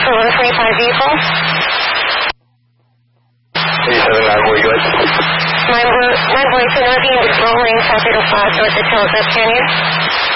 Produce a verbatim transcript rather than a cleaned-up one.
for one twenty-five vehicle. eighty-seven nine, where you going? nine one, nine one, so north end of Rolling, South eight oh five, north of Telesap Canyon.